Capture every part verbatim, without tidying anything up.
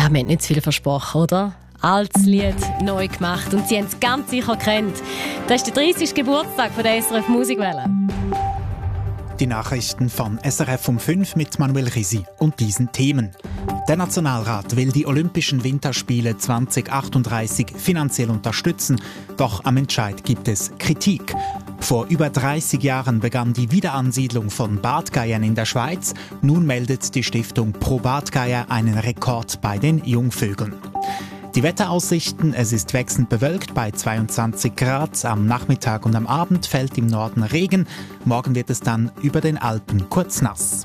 Ja, wir haben nicht zu viel versprochen, oder? Altes Lied, neu gemacht und Sie haben es ganz sicher kennt. Das ist der dreißigste Geburtstag von der S R F Musikwelle. Die Nachrichten von S R F um fünf mit Manuel Risi und diesen Themen. Der Nationalrat will die Olympischen Winterspiele zwanzig achtunddreißig finanziell unterstützen, doch am Entscheid gibt es Kritik. Vor über dreißig Jahren begann die Wiederansiedlung von Bartgeiern in der Schweiz. Nun meldet die Stiftung Pro Bartgeier einen Rekord bei den Jungvögeln. Die Wetteraussichten: Es ist wechselnd bewölkt bei zweiundzwanzig Grad. Am Nachmittag und am Abend fällt im Norden Regen. Morgen wird es dann über den Alpen kurz nass.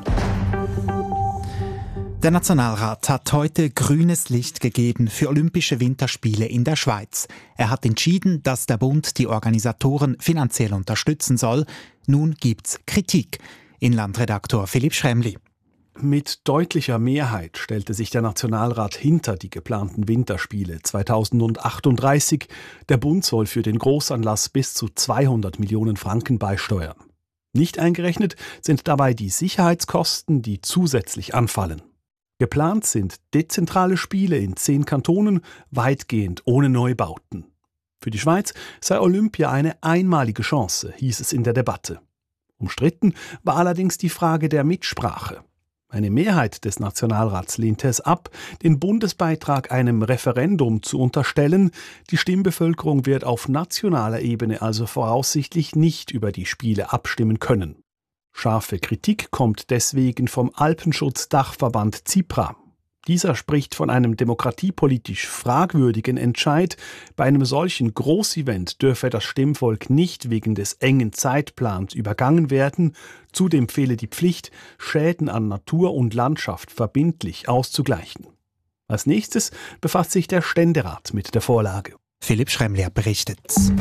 Der Nationalrat hat heute grünes Licht gegeben für Olympische Winterspiele in der Schweiz. Er hat entschieden, dass der Bund die Organisatoren finanziell unterstützen soll. Nun gibt's Kritik. Inlandredaktor Philipp Schremli. Mit deutlicher Mehrheit stellte sich der Nationalrat hinter die geplanten Winterspiele zweitausendachtunddreißig. Der Bund soll für den Großanlass bis zu zweihundert Millionen Franken beisteuern. Nicht eingerechnet sind dabei die Sicherheitskosten, die zusätzlich anfallen. Geplant sind dezentrale Spiele in zehn Kantonen, weitgehend ohne Neubauten. Für die Schweiz sei Olympia eine einmalige Chance, hieß es in der Debatte. Umstritten war allerdings die Frage der Mitsprache. Eine Mehrheit des Nationalrats lehnte es ab, den Bundesbeitrag einem Referendum zu unterstellen. Die Stimmbevölkerung wird auf nationaler Ebene also voraussichtlich nicht über die Spiele abstimmen können. Scharfe Kritik kommt deswegen vom Alpenschutz-Dachverband CIPRA. Dieser spricht von einem demokratiepolitisch fragwürdigen Entscheid. Bei einem solchen Großevent dürfe das Stimmvolk nicht wegen des engen Zeitplans übergangen werden. Zudem fehle die Pflicht, Schäden an Natur und Landschaft verbindlich auszugleichen. Als nächstes befasst sich der Ständerat mit der Vorlage. Philipp Schremli berichtet.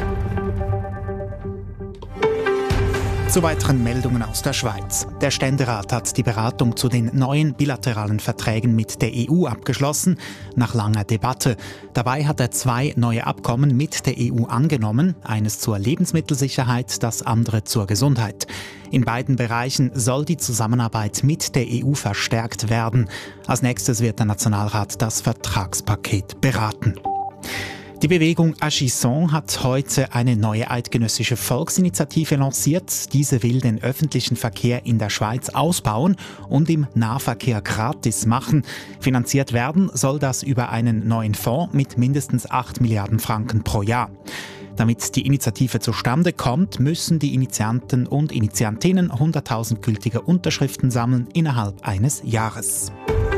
Zu weiteren Meldungen aus der Schweiz. Der Ständerat hat die Beratung zu den neuen bilateralen Verträgen mit der E U abgeschlossen, nach langer Debatte. Dabei hat er zwei neue Abkommen mit der E U angenommen, eines zur Lebensmittelsicherheit, das andere zur Gesundheit. In beiden Bereichen soll die Zusammenarbeit mit der E U verstärkt werden. Als nächstes wird der Nationalrat das Vertragspaket beraten. Die Bewegung Agissons hat heute eine neue eidgenössische Volksinitiative lanciert. Diese will den öffentlichen Verkehr in der Schweiz ausbauen und im Nahverkehr gratis machen. Finanziert werden soll das über einen neuen Fonds mit mindestens acht Milliarden Franken pro Jahr. Damit die Initiative zustande kommt, müssen die Initianten und Initiantinnen hunderttausend gültige Unterschriften sammeln innerhalb eines Jahres.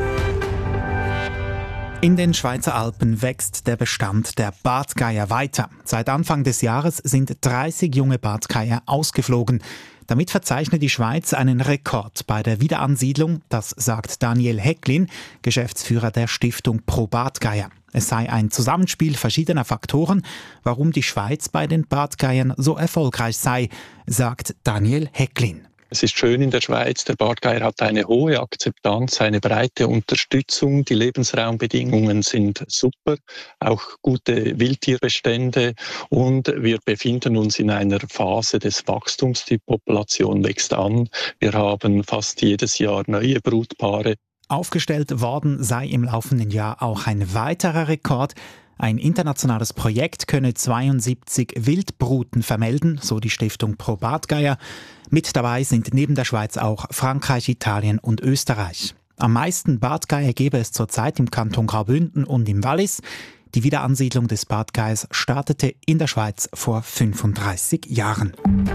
In den Schweizer Alpen wächst der Bestand der Bartgeier weiter. Seit Anfang des Jahres sind dreißig junge Bartgeier ausgeflogen. Damit verzeichnet die Schweiz einen Rekord bei der Wiederansiedlung, das sagt Daniel Hecklin, Geschäftsführer der Stiftung Pro Bartgeier. Es sei ein Zusammenspiel verschiedener Faktoren, warum die Schweiz bei den Bartgeiern so erfolgreich sei, sagt Daniel Hecklin. Es ist schön in der Schweiz, der Bartgeier hat eine hohe Akzeptanz, eine breite Unterstützung, die Lebensraumbedingungen sind super, auch gute Wildtierbestände und wir befinden uns in einer Phase des Wachstums, die Population wächst an, wir haben fast jedes Jahr neue Brutpaare. Aufgestellt worden sei im laufenden Jahr auch ein weiterer Rekord. Ein internationales Projekt könne zweiundsiebzig Wildbruten vermelden, so die Stiftung Pro Bartgeier. Mit dabei sind neben der Schweiz auch Frankreich, Italien und Österreich. Am meisten Bartgeier gebe es zurzeit im Kanton Graubünden und im Wallis. Die Wiederansiedlung des Bartgeiers startete in der Schweiz vor fünfunddreißig Jahren.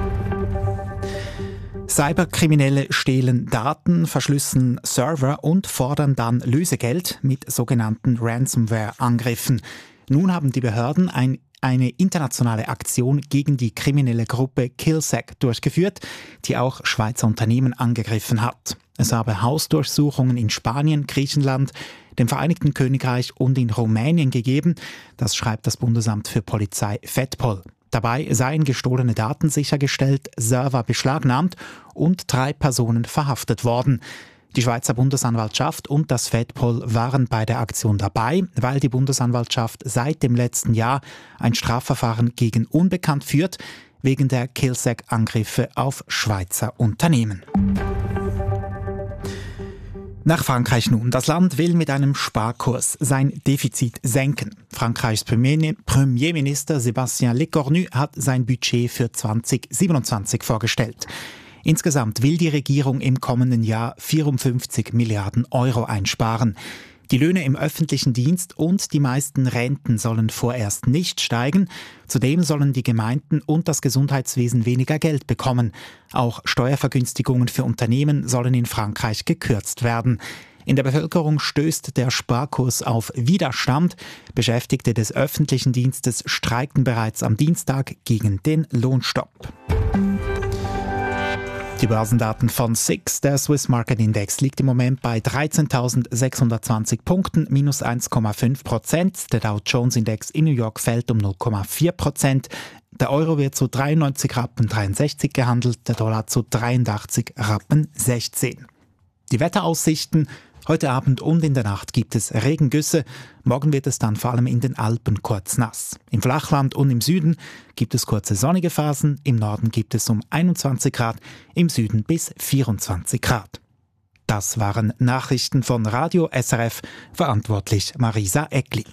Cyberkriminelle stehlen Daten, verschlüsseln Server und fordern dann Lösegeld mit sogenannten Ransomware-Angriffen. Nun haben die Behörden ein, eine internationale Aktion gegen die kriminelle Gruppe Killsec durchgeführt, die auch Schweizer Unternehmen angegriffen hat. Es habe Hausdurchsuchungen in Spanien, Griechenland, dem Vereinigten Königreich und in Rumänien gegeben. Das schreibt das Bundesamt für Polizei FedPol. Dabei seien gestohlene Daten sichergestellt, Server beschlagnahmt und drei Personen verhaftet worden. Die Schweizer Bundesanwaltschaft und das FedPol waren bei der Aktion dabei, weil die Bundesanwaltschaft seit dem letzten Jahr ein Strafverfahren gegen Unbekannt führt, wegen der Killsec-Angriffe auf Schweizer Unternehmen. Nach Frankreich nun. Das Land will mit einem Sparkurs sein Defizit senken. Frankreichs Premierminister Sébastien Lecornu hat sein Budget für zwanzig siebenundzwanzig vorgestellt. Insgesamt will die Regierung im kommenden Jahr vierundfünfzig Milliarden Euro einsparen. Die Löhne im öffentlichen Dienst und die meisten Renten sollen vorerst nicht steigen. Zudem sollen die Gemeinden und das Gesundheitswesen weniger Geld bekommen. Auch Steuervergünstigungen für Unternehmen sollen in Frankreich gekürzt werden. In der Bevölkerung stößt der Sparkurs auf Widerstand. Beschäftigte des öffentlichen Dienstes streikten bereits am Dienstag gegen den Lohnstopp. Die Börsendaten von S I X, der Swiss Market Index, liegt im Moment bei dreizehntausendsechshundertzwanzig Punkten, minus eins Komma fünf Prozent. Der Dow Jones Index in New York fällt um null Komma vier Prozent. Der Euro wird zu dreiundneunzig Rappen dreiundsechzig gehandelt, der Dollar zu dreiundachtzig Rappen sechzehn. Die Wetteraussichten: Heute Abend und in der Nacht gibt es Regengüsse. Morgen wird es dann vor allem in den Alpen kurz nass. Im Flachland und im Süden gibt es kurze sonnige Phasen. Im Norden gibt es um einundzwanzig Grad, im Süden bis vierundzwanzig Grad. Das waren Nachrichten von Radio S R F, verantwortlich Marisa Eckli.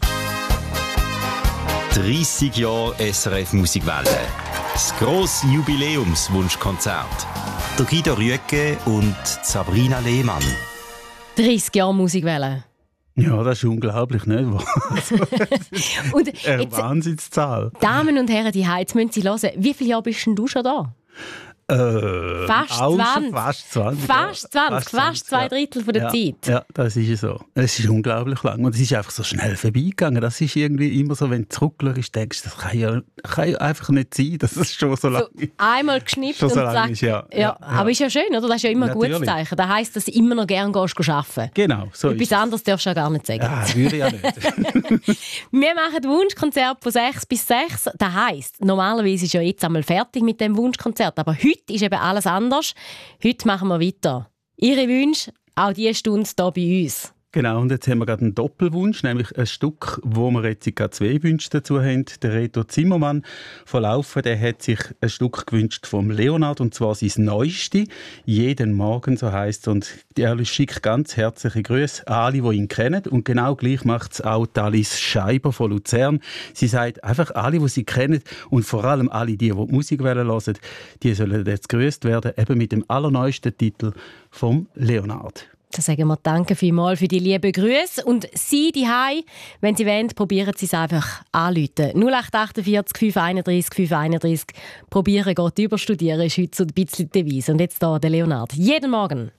dreissig Jahre S R F Musikwelle. Das grosse Jubiläumswunschkonzert. Der Guido Rüegge und Sabrina Lehmann. dreissig Jahre Musikwelle. Ja, das ist unglaublich, nicht wahr? Und eine jetzt, Wahnsinnszahl. Damen und Herren, die jetzt müssen Sie hören. Wie viele Jahre bist denn du schon da? Äh, fast, zwanzig. fast zwanzig. Fast zwanzig, fast, fast zwei ja. Drittel von der ja, Zeit. Ja, das ist so. Es ist unglaublich lang und es ist einfach so schnell vorbeigegangen. Das ist irgendwie immer so, wenn du zurückschaust, denkst du, das kann ja, kann ja einfach nicht sein, dass es schon so lange so einmal geschnippt schon so und lange zack. ist. Ja, ja, ja, aber ja. ist ja schön, oder? Das ist ja immer ein Natürlich. gutes Zeichen. Das heisst, dass du immer noch gerne gehst arbeiten. Genau, so Etwas ist es. anderes darfst du ja gar nicht sagen. Ja, würde ich ja nicht. Wir machen Wunschkonzert von sechs bis sechs. Das heisst, normalerweise ist ja jetzt einmal fertig mit dem Wunschkonzert, aber heute ist eben alles anders. Heute machen wir weiter. Ihre Wünsche, auch diese Stunde hier bei uns. Genau, und jetzt haben wir gerade einen Doppelwunsch, nämlich ein Stück, wo wir jetzt gerade zwei Wünsche dazu haben. Der Reto Zimmermann von Laufen, der hat sich ein Stück gewünscht vom Leonard, und zwar sein Neueste, «Jeden Morgen», so heisst es. Und er schickt ganz herzliche Grüße an alle, die ihn kennen. Und genau gleich macht es auch Alice Scheiber von Luzern. Sie sagt einfach, alle, die sie kennen, und vor allem alle, die, die Musik hören, die sollen jetzt gegrüßt werden, eben mit dem allerneuesten Titel vom Leonard. Dann sagen wir danke vielmals für die lieben Grüße. Und Sie die Hause, wenn Sie wollen, probieren Sie es einfach anrufen. null acht achtundvierzig fünf einunddreißig fünf einunddreißig. Probieren geht überstudieren ist heute so ein bisschen die Devise. Und jetzt hier der Leonard. Jeden Morgen.